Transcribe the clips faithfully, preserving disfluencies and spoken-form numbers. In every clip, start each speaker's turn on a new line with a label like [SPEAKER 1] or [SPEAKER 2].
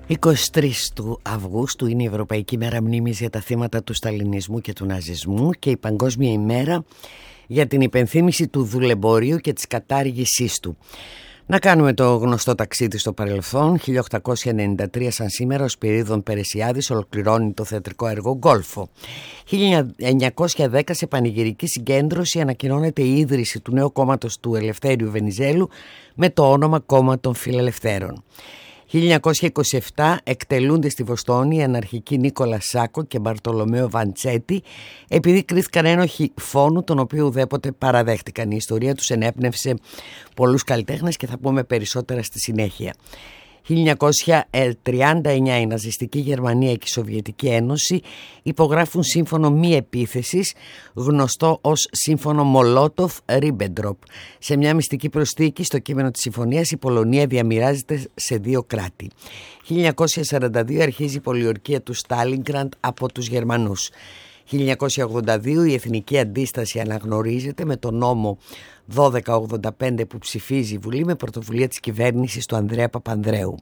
[SPEAKER 1] εικοστή τρίτη του Αυγούστου είναι η Ευρωπαϊκή Μέρα Μνήμης για τα θύματα του Σταλινισμού και του Ναζισμού και η Παγκόσμια ημέρα για την υπενθύμηση του δουλεμπορίου και της κατάργησής του. Να κάνουμε το γνωστό ταξίδι στο παρελθόν. χίλια οκτακόσια ενενήντα τρία σαν σήμερα ο Σπυρίδων Περεσιάδης ολοκληρώνει το θεατρικό έργο Γκόλφο. χίλια εννιακόσια δέκα σε πανηγυρική συγκέντρωση ανακοινώνεται η ίδρυση του νέου κόμματος του Ελευθέριου Βενιζέλου με το όνομα Κόμμα των Φιλελευθέρων. χίλια εννιακόσια είκοσι επτά εκτελούνται στη Βοστόνη οι αναρχικοί Νίκολα Σάκο και Μπαρτολομαίο Βαντσέτη επειδή κρίθηκαν ένοχοι φόνου, τον οποίο ουδέποτε παραδέχτηκαν. Η ιστορία τους ενέπνευσε πολλούς καλλιτέχνες και θα πούμε περισσότερα στη συνέχεια. χίλια εννιακόσια τριάντα εννιά η ναζιστική Γερμανία και η Σοβιετική Ένωση υπογράφουν σύμφωνο μη επίθεσης, γνωστό ως σύμφωνο Μολότοφ-Ρίμπεντροπ. Σε μια μυστική προσθήκη στο κείμενο της συμφωνίας η Πολωνία διαμοιράζεται σε δύο κράτη. χίλια εννιακόσια σαράντα δύο αρχίζει η πολιορκία του Στάλινγκραντ από τους Γερμανούς. χίλια εννιακόσια ογδόντα δύο η εθνική αντίσταση αναγνωρίζεται με το νόμο δώδεκα ογδόντα πέντε που ψηφίζει η Βουλή με πρωτοβουλία της κυβέρνησης του Ανδρέα Παπανδρέου.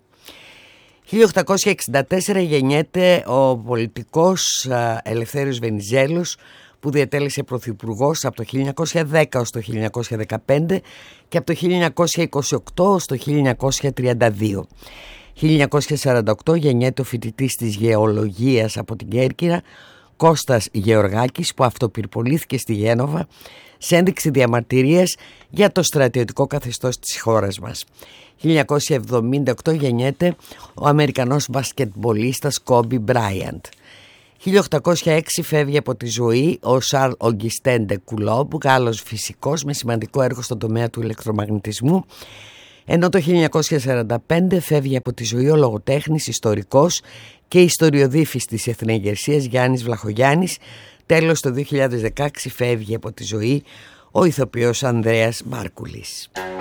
[SPEAKER 1] χίλια οκτακόσια εξήντα τέσσερα γεννιέται ο πολιτικός Ελευθέριος Βενιζέλος που διατέλεσε πρωθυπουργός από το χίλια εννιακόσια δέκα ως το χίλια εννιακόσια δεκαπέντε και από το χίλια εννιακόσια είκοσι οκτώ ως το χίλια εννιακόσια τριάντα δύο. χίλια εννιακόσια σαράντα οκτώ γεννιέται ο φοιτητής της γεωλογίας από την Κέρκυρα Κώστας Γεωργάκης που αυτοπυρπολήθηκε στη Γένοβα σε ένδειξη διαμαρτυρίας για το στρατιωτικό καθεστώς της χώρας μας. χίλια εννιακόσια εβδομήντα οκτώ γεννιέται ο Αμερικανός μπασκετμπολίστας Κόμπι Μπράιαντ. χίλια οκτακόσια έξι φεύγει από τη ζωή ο Σαρλ Ογκιστέν ντε Κουλόμπ, Γάλλος φυσικός με σημαντικό έργο στον τομέα του ηλεκτρομαγνητισμού, ενώ το χίλια εννιακόσια σαράντα πέντε φεύγει από τη ζωή ο λογοτέχνης, ιστορικός και ιστοριοδίφης της Εθνεγερσίας Γιάννης Βλαχογιάννης. Τέλος, το δύο χιλιάδες δεκαέξι φεύγει από τη ζωή ο ηθοποιός Ανδρέας Μάρκουλης.